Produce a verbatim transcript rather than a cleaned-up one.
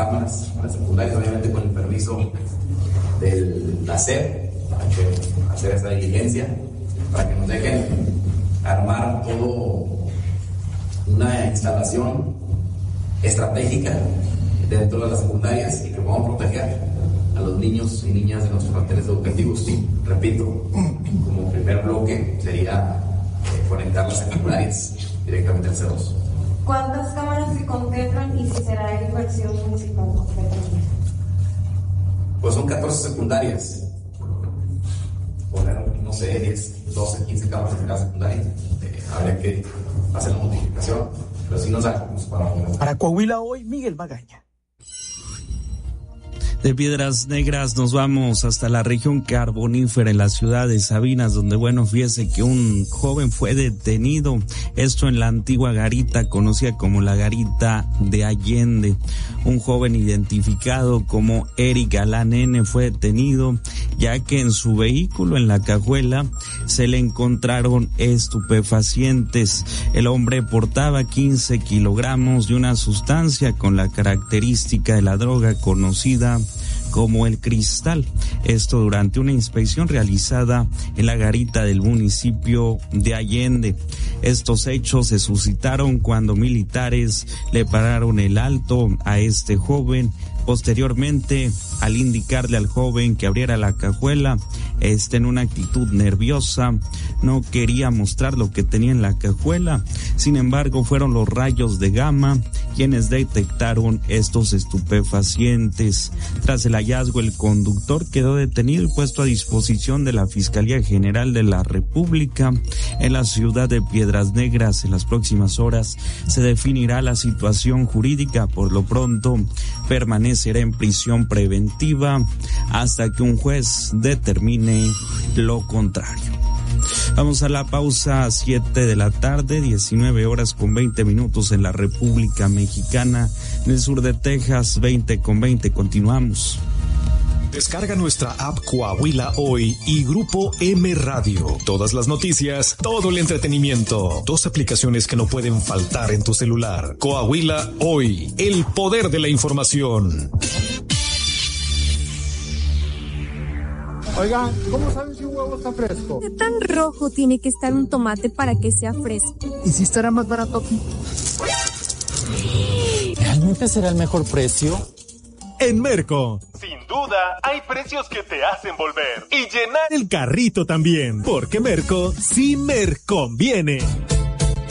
cámaras para secundarias, obviamente con el permiso de la S E P, para que hacer esa diligencia, para que nos dejen armar todo una instalación estratégica dentro de las secundarias y que podamos proteger a los niños y niñas de nuestros planteles educativos. Sí, repito, como primer bloque sería eh, conectar las secundarias directamente al C dos. ¿Cuántas cámaras se contemplan y si será de inversión municipal completamente? Pues son catorce secundarias. Poner, no sé, diez, doce, quince cámaras en cada secundaria. Eh, habría que hacer la multiplicación, pero sí nos sacamos para... Para Coahuila Hoy, Miguel Magaña. De Piedras Negras nos vamos hasta la región carbonífera en la ciudad de Sabinas, donde, bueno, fíjese que un joven fue detenido, esto en la antigua garita conocida como la garita de Allende. Un joven identificado como Eric Galán N fue detenido, ya que en su vehículo, en la cajuela, se le encontraron estupefacientes. El hombre portaba quince kilogramos de una sustancia con la característica de la droga conocida como el cristal. Esto durante una inspección realizada en la garita del municipio de Allende. Estos hechos se suscitaron cuando militares le pararon el alto a este joven. Posteriormente, al indicarle al joven que abriera la cajuela, este en una actitud nerviosa no quería mostrar lo que tenía en la cajuela. Sin embargo, fueron los rayos de gamma quienes detectaron estos estupefacientes. Tras el hallazgo, el conductor quedó detenido y puesto a disposición de la Fiscalía General de la República en la ciudad de Piedras Negras. En las próximas horas se definirá la situación jurídica. Por lo pronto, permanecerá en prisión preventiva hasta que un juez determine lo contrario. Vamos a la pausa, siete de la tarde, diecinueve horas con veinte minutos en la República Mexicana, en el sur de Texas, veinte con veinte. Continuamos. Descarga nuestra app Coahuila Hoy y Grupo M Radio. Todas las noticias, todo el entretenimiento. Dos aplicaciones que no pueden faltar en tu celular. Coahuila Hoy, el poder de la información. Oigan, ¿cómo saben si un huevo está fresco? ¿Qué tan rojo tiene que estar un tomate para que sea fresco? ¿Y si estará más barato aquí? ¿Realmente será el mejor precio? En Merco, sin duda, hay precios que te hacen volver y llenar el carrito también, porque Merco sí me conviene.